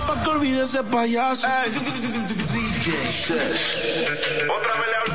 Pa' que olvide ese payaso. DJ Sesh. Otra vez le hablo